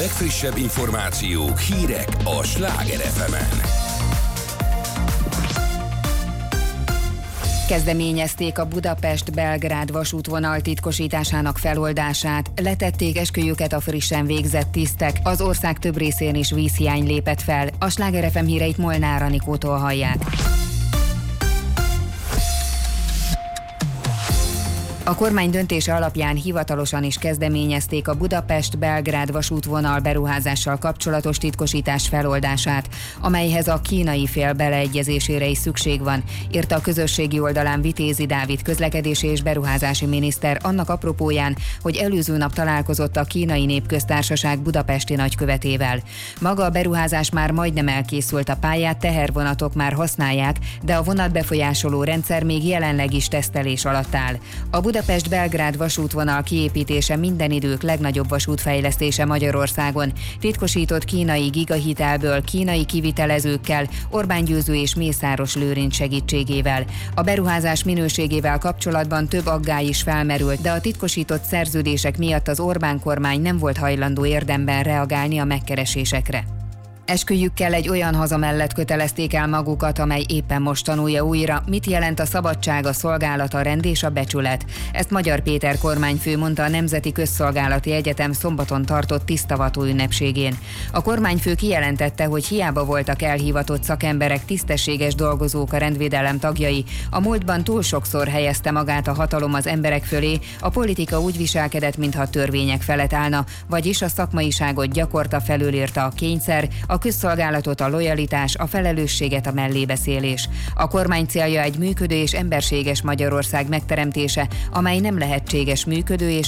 legfrissebb információk, hírek a Sláger FM-en. Kezdeményezték a Budapest-Belgrád vasútvonal titkosításának feloldását, letették esküjüket a frissen végzett tisztek, az ország több részén is vízhiány lépett fel. A Sláger FM híreit Molnár Anikótól hallják. A kormány döntése alapján hivatalosan is kezdeményezték a Budapest-Belgrád vasútvonal beruházással kapcsolatos titkosítás feloldását, amelyhez a kínai fél beleegyezésére is szükség van, írta a közösségi oldalán Vitézi Dávid közlekedési és beruházási miniszter annak apropóján, hogy előző nap találkozott a Kínai Népköztársaság budapesti nagykövetével. Maga a beruházás már majdnem elkészült, a pályát tehervonatok már használják, de a vonatbefolyásoló rendszer még jelenleg is tesztelés alatt áll. A Budapest-Belgrád vasútvonal kiépítése minden idők legnagyobb vasútfejlesztése Magyarországon. Titkosított kínai gigahitelből, kínai kivitelezőkkel, Orbán Győző és Mészáros Lőrinc segítségével. A beruházás minőségével kapcsolatban több aggály is felmerült, de a titkosított szerződések miatt az Orbán kormány nem volt hajlandó érdemben reagálni a megkeresésekre. Esküjükkel egy olyan haza mellett kötelezték el magukat, amely éppen most tanulja újra, mit jelent a szabadság, a szolgálat, a rend és a becsület. Ezt Magyar Péter kormányfő mondta a Nemzeti Közszolgálati Egyetem szombaton tartott tisztavató ünnepségén. A kormányfő kijelentette, hogy hiába voltak elhivatott szakemberek, tisztességes dolgozók, a rendvédelem tagjai, a múltban túl sokszor helyezte magát a hatalom az emberek fölé, a politika úgy viselkedett, mintha a törvények felett állna, vagyis a szakmaiságot gyakorta felülírta a kényszer, a közszolgálatot, a lojalitás, a felelősséget, a mellébeszélés. A kormány célja egy működő és emberséges Magyarország megteremtése, amely nem lehetséges működő és